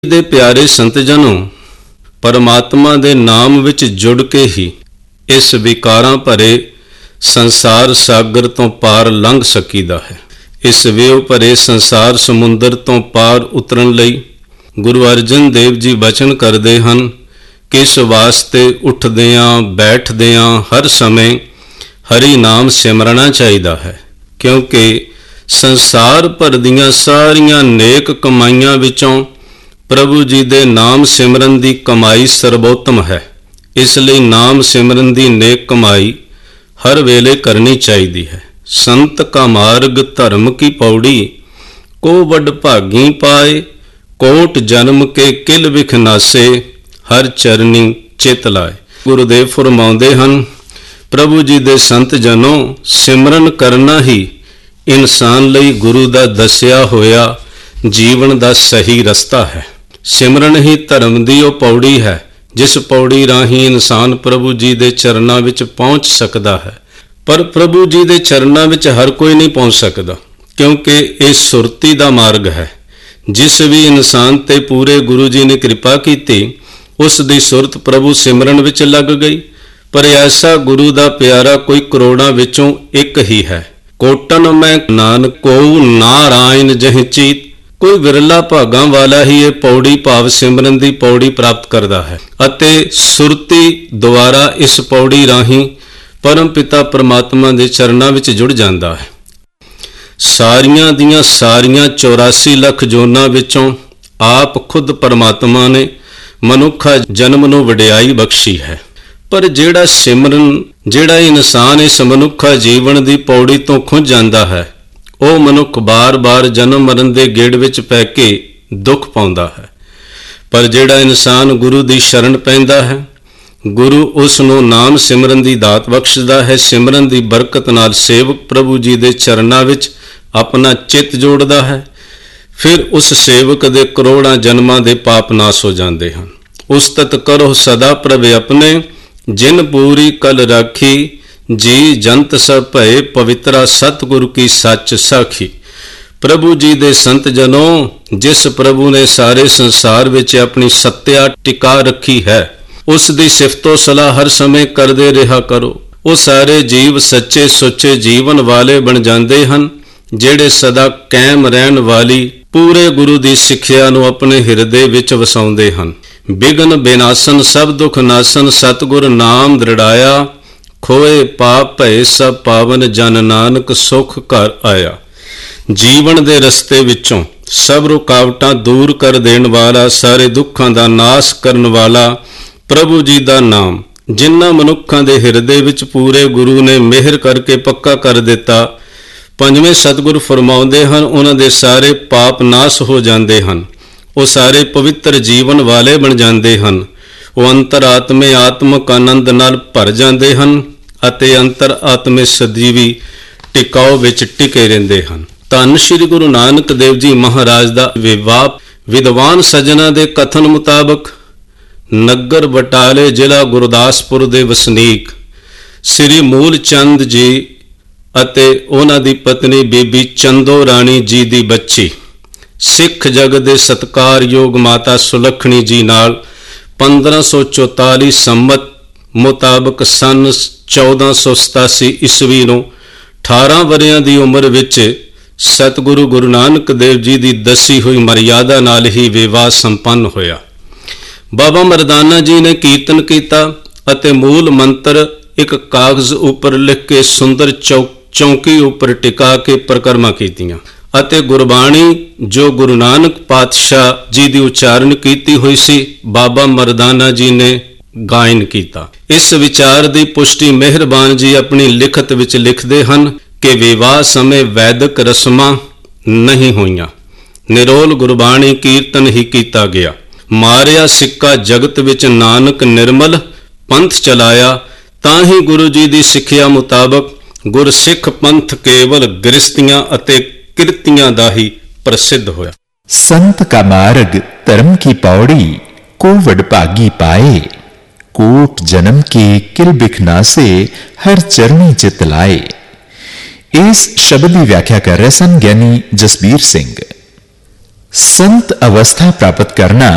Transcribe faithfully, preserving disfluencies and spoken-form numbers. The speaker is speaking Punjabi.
ਦੇ ਪਿਆਰੇ ਸੰਤ ਜਨੋ, ਪਰਮਾਤਮਾ ਦੇ ਨਾਮ ਵਿੱਚ ਜੁੜ ਕੇ ਹੀ ਇਸ ਵਿਕਾਰਾਂ ਭਰੇ ਸੰਸਾਰ ਸਾਗਰ ਤੋਂ ਪਾਰ ਲੰਘ ਸਕੀਦਾ ਹੈ। ਇਸ ਵੇਉ ਭਰੇ ਸੰਸਾਰ ਸਮੁੰਦਰ ਤੋਂ ਪਾਰ ਉਤਰਨ ਲਈ ਗੁਰੂ ਅਰਜਨ ਦੇਵ ਜੀ ਬਚਨ ਕਰਦੇ ਹਨ ਕਿ ਇਸ ਵਾਸਤੇ ਉੱਠਦਿਆਂ ਬੈਠਦਿਆਂ ਹਰ ਸਮੇਂ ਹਰੀ ਨਾਮ ਸਿਮਰਨਾ ਚਾਹੀਦਾ ਹੈ, ਕਿਉਂਕਿ ਸੰਸਾਰ ਭਰ ਦੀਆਂ ਸਾਰੀਆਂ ਨੇਕ ਕਮਾਈਆਂ ਵਿੱਚੋਂ ਪ੍ਰਭੂ ਜੀ ਦੇ ਨਾਮ ਸਿਮਰਨ ਦੀ ਕਮਾਈ ਸਰਬੋਤਮ ਹੈ। ਇਸ ਲਈ ਨਾਮ ਸਿਮਰਨ ਦੀ ਨੇਕ ਕਮਾਈ ਹਰ ਵੇਲੇ ਕਰਨੀ ਚਾਹੀਦੀ ਹੈ। ਸੰਤ ਕਾ ਮਾਰਗ ਧਰਮ ਕੀ ਪੌੜੀ, ਕੋ ਵੱਡ ਭਾਗੀ ਪਾਏ, ਕੋਟ ਜਨਮ ਕੇ ਕਿਲ ਵਿਖ ਨਾਸੇ, ਹਰ ਚਰਨੀ ਚਿਤ ਲਾਏ। ਗੁਰੂਦੇਵ ਫਰਮਾਉਂਦੇ ਹਨ, ਪ੍ਰਭੂ ਜੀ ਦੇ ਸੰਤ ਜਨੋ, ਸਿਮਰਨ ਕਰਨਾ ਹੀ ਇਨਸਾਨ ਲਈ ਗੁਰੂ ਦਾ ਦੱਸਿਆ ਹੋਇਆ ਜੀਵਨ ਦਾ ਸਹੀ ਰਸਤਾ ਹੈ। ਸਿਮਰਨ ਹੀ ਧਰਮ ਦੀ ਉਹ ਪੌੜੀ ਹੈ ਜਿਸ ਪੌੜੀ ਰਾਹੀਂ ਇਨਸਾਨ ਪ੍ਰਭੂ ਜੀ ਦੇ ਚਰਨਾਂ ਵਿੱਚ ਪਹੁੰਚ ਸਕਦਾ ਹੈ। ਪਰ ਪ੍ਰਭੂ ਜੀ ਦੇ ਚਰਨਾਂ ਵਿੱਚ ਹਰ ਕੋਈ ਨਹੀਂ ਪਹੁੰਚ ਸਕਦਾ, ਕਿਉਂਕਿ ਇਹ ਸੁਰਤੀ ਦਾ ਮਾਰਗ ਹੈ। ਜਿਸ ਵੀ ਇਨਸਾਨ ਤੇ ਪੂਰੇ ਗੁਰੂ ਜੀ ਨੇ ਕਿਰਪਾ ਕੀਤੀ, ਉਸ ਦੀ ਸੁਰਤ ਪ੍ਰਭੂ ਸਿਮਰਨ ਵਿੱਚ ਲੱਗ ਗਈ। ਪਰ ਐਸਾ ਗੁਰੂ ਦਾ ਪਿਆਰਾ ਕੋਈ ਕਰੋੜਾਂ ਵਿੱਚੋਂ ਇੱਕ ਹੀ ਹੈ। ਕੋਟਨ ਮੈਂ ਨਾਨਕ ਕੋ ਨਾਰਾਇਣ ਜਹ ਚੀਤ, ਕੋਈ ਵਿਰਲਾ ਭਾਗਾਂ ਵਾਲਾ ਹੀ ਇਹ ਪੌੜੀ ਭਾਵ ਸਿਮਰਨ ਦੀ ਪੌੜੀ ਪ੍ਰਾਪਤ ਕਰਦਾ ਹੈ ਅਤੇ ਸੁਰਤੀ ਦੁਆਰਾ ਇਸ ਪੌੜੀ ਰਾਹੀਂ ਪਰਮ ਪਿਤਾ ਪਰਮਾਤਮਾ ਦੇ ਚਰਨਾਂ ਵਿੱਚ ਜੁੜ ਜਾਂਦਾ ਹੈ। ਸਾਰੀਆਂ ਦੀਆਂ ਸਾਰੀਆਂ ਚੌਰਾਸੀ ਲੱਖ ਜੋਨਾਂ ਵਿੱਚੋਂ ਆਪ ਖੁਦ ਪਰਮਾਤਮਾ ਨੇ ਮਨੁੱਖਾ ਜਨਮ ਨੂੰ ਵਡਿਆਈ ਬਖਸ਼ੀ ਹੈ। ਪਰ ਜਿਹੜਾ ਸਿਮਰਨ ਜਿਹੜਾ ਇਨਸਾਨ ਇਸ ਮਨੁੱਖਾ ਜੀਵਨ ਦੀ ਪੌੜੀ ਤੋਂ ਖੁੰਝ ਜਾਂਦਾ ਹੈ, ਉਹ ਮਨੁੱਖ ਬਾਰ-ਬਾਰ ਜਨਮ ਮਰਨ ਦੇ ਗੇੜ ਵਿੱਚ ਪੈ ਕੇ ਦੁੱਖ ਪਾਉਂਦਾ ਹੈ। ਪਰ ਜਿਹੜਾ ਇਨਸਾਨ ਗੁਰੂ ਦੀ ਸ਼ਰਨ ਪੈਂਦਾ ਹੈ, ਗੁਰੂ ਉਸ ਨੂੰ ਨਾਮ ਸਿਮਰਨ ਦੀ ਦਾਤ ਬਖਸ਼ਦਾ ਹੈ। ਸਿਮਰਨ ਦੀ ਬਰਕਤ ਨਾਲ ਸੇਵਕ ਪ੍ਰਭੂ ਜੀ ਦੇ ਚਰਨਾਂ ਵਿੱਚ ਆਪਣਾ ਚਿੱਤ ਜੋੜਦਾ ਹੈ। ਫਿਰ ਉਸ ਸੇਵਕ ਦੇ ਕਰੋੜਾਂ ਜਨਮਾਂ ਦੇ ਪਾਪ ਨਾਸ ਹੋ ਜਾਂਦੇ ਹਨ। ਉਸਤਤ ਕਰੋ ਸਦਾ ਪ੍ਰਭ ਆਪਣੇ, ਜਿਨ ਪੂਰੀ ਕਲ ਰਾਖੀ, ਜੀ ਜੰਤ ਸਭ ਭਏ ਪਵਿੱਤਰਾ, ਸਤਿਗੁਰੂ ਕੀ ਸੱਚ ਸਾਖੀ। ਪ੍ਰਭੂ ਜੀ ਦੇ ਸੰਤ ਜਨੋ, ਜਿਸ ਪ੍ਰਭੂ ਨੇ ਸਾਰੇ ਸੰਸਾਰ ਵਿੱਚ ਆਪਣੀ ਸੱਤਿਆ ਟਿਕਾ ਰੱਖੀ ਹੈ, ਉਸ ਦੀ ਸਿਫਤੋ ਸਲਾਹ ਹਰ ਸਮੇਂ ਕਰਦੇ ਰਿਹਾ ਕਰੋ। ਉਹ ਸਾਰੇ ਜੀਵ ਸੱਚੇ ਸੁੱਚੇ ਜੀਵਨ ਵਾਲੇ ਬਣ ਜਾਂਦੇ ਹਨ, ਜਿਹੜੇ ਸਦਾ ਕਾਇਮ ਰਹਿਣ ਵਾਲੀ ਪੂਰੇ ਗੁਰੂ ਦੀ ਸਿੱਖਿਆ ਨੂੰ ਆਪਣੇ ਹਿਰਦੇ ਵਿੱਚ ਵਸਾਉਂਦੇ ਹਨ। ਬਿਗਨ ਬਿਨਾਸਨ ਸਭ ਦੁੱਖ ਨਾਸਨ, ਸਤਿਗੁਰ ਨਾਮ ਦ੍ਰਿੜਾਇਆ, ਖੋਏ ਪਾਪ ਭਏ ਸਭ ਪਾਵਨ, ਜਨ ਨਾਨਕ ਸੁਖ ਘਰ ਆਇਆ। ਜੀਵਨ ਦੇ ਰਸਤੇ ਵਿੱਚੋਂ ਸਭ ਰੁਕਾਵਟਾਂ ਦੂਰ ਕਰ ਦੇਣ ਵਾਲਾ, ਸਾਰੇ ਦੁੱਖਾਂ ਦਾ ਨਾਸ ਕਰਨ ਵਾਲਾ ਪ੍ਰਭੂ ਜੀ ਦਾ ਨਾਮ ਜਿਨ੍ਹਾਂ ਮਨੁੱਖਾਂ ਦੇ ਹਿਰਦੇ ਵਿੱਚ ਪੂਰੇ ਗੁਰੂ ਨੇ ਮਿਹਰ ਕਰਕੇ ਪੱਕਾ ਕਰ ਦਿੱਤਾ, ਪੰਜਵੇਂ ਸਤਿਗੁਰ ਫਰਮਾਉਂਦੇ ਹਨ, ਉਹਨਾਂ ਦੇ ਸਾਰੇ ਪਾਪ ਨਾਸ ਹੋ ਜਾਂਦੇ ਹਨ। ਉਹ ਸਾਰੇ ਪਵਿੱਤਰ ਜੀਵਨ ਵਾਲੇ ਬਣ ਜਾਂਦੇ ਹਨ। ਉਹ ਅੰਤਰ ਆਤਮੇ ਆਤਮਕ ਆਨੰਦ ਨਾਲ ਭਰ ਜਾਂਦੇ ਹਨ ਅਤੇ ਅੰਤਰ ਆਤਮੇ ਸਦੀਵੀ ਟਿਕਾਓ ਵਿੱਚ ਟਿਕੇ ਰਹਿੰਦੇ ਹਨ। ਧੰਨ ਸ਼੍ਰੀ ਗੁਰੂ ਨਾਨਕ ਦੇਵ ਜੀ ਮਹਾਰਾਜ ਦਾ ਵਿਵਾਹ ਵਿਦਵਾਨ ਸੱਜਣਾ ਦੇ ਕਥਨ ਮੁਤਾਬਕ ਨਗਰ ਬਟਾਲੇ ਜ਼ਿਲ੍ਹਾ ਗੁਰਦਾਸਪੁਰ ਦੇ ਵਸਨੀਕ ਸ੍ਰੀ ਮੂਲ ਚੰਦ ਜੀ ਅਤੇ ਉਹਨਾਂ ਦੀ ਪਤਨੀ ਬੀਬੀ ਚੰਦੋ ਰਾਣੀ ਜੀ ਦੀ ਬੱਚੀ ਸਿੱਖ ਜਗਤ ਦੇ ਸਤਿਕਾਰਯੋਗ ਮਾਤਾ ਸੁਲੱਖਣੀ ਜੀ ਨਾਲ ਪੰਦਰਾਂ ਸੌ ਚੌਤਾਲੀ ਸੰਮਤ ਮੁਤਾਬਕ ਸੰਨ ਚੌਦਾਂ ਸੌ ਸਤਾਸੀ ਈਸਵੀ ਨੂੰ ਅਠਾਰਾਂ ਵਰ੍ਹਿਆਂ ਦੀ ਉਮਰ ਵਿੱਚ ਸਤਿਗੁਰੂ ਗੁਰੂ ਨਾਨਕ ਦੇਵ ਜੀ ਦੀ ਦੱਸੀ ਹੋਈ ਮਰਿਆਦਾ ਨਾਲ ਹੀ ਵਿਵਾਹ ਸੰਪੰਨ ਹੋਇਆ। ਬਾਬਾ ਮਰਦਾਨਾ ਜੀ ਨੇ ਕੀਰਤਨ ਕੀਤਾ ਅਤੇ ਮੂਲ ਮੰਤਰ ਇੱਕ ਕਾਗਜ਼ ਉੱਪਰ ਲਿਖ ਕੇ ਸੁੰਦਰ ਚੌਕ ਚੌਂਕੀ ਉੱਪਰ ਟਿਕਾ ਕੇ ਪਰਿਕਰਮਾ ਕੀਤੀਆਂ ਅਤੇ ਗੁਰਬਾਣੀ ਜੋ ਗੁਰੂ ਨਾਨਕ ਪਾਤਸ਼ਾਹ ਜੀ ਦੀ ਉਚਾਰਨ ਕੀਤੀ ਹੋਈ ਸੀ, ਬਾਬਾ ਮਰਦਾਨਾ ਜੀ ਨੇ ਗਾਇਨ ਕੀਤਾ। ਇਸ ਵਿਚਾਰ ਦੀ ਪੁਸ਼ਟੀ ਮਿਹਰਬਾਨ ਜੀ ਆਪਣੀ ਲਿਖਤ ਵਿੱਚ ਲਿਖਦੇ ਹਨ ਕਿ ਵਿਵਾਹ ਸਮੇਂ ਵੈਦਿਕ ਰਸਮਾਂ ਨਹੀਂ ਹੋਈਆਂ, ਨਿਰੋਲ ਗੁਰਬਾਣੀ ਕੀਰਤਨ ਹੀ ਕੀਤਾ ਗਿਆ। ਮਾਰਿਆ ਸਿੱਕਾ ਜਗਤ ਵਿੱਚ ਨਾਨਕ ਨਿਰਮਲ ਪੰਥ ਚਲਾਇਆ, ਤਾਂ ਹੀ ਗੁਰੂ ਜੀ ਦੀ ਸਿੱਖਿਆ ਮੁਤਾਬਕ ਗੁਰਸਿੱਖ ਪੰਥ ਕੇਵਲ ਗ੍ਰਸਤੀਆਂ ਅਤੇ ਕਿਰਤੀਆਂ ਦਾ ਹੀ ਪ੍ਰਸਿੱਧ ਹੋਇਆ। संत का मार्ग धर्म की पौड़ी, को वडभागी पाए, कोट जन्म के किल बिखना से, हर चरणी चित लाए। इस शब्द की व्याख्या कर रहे सन ज्ञानी जसबीर सिंह। संत अवस्था प्राप्त करना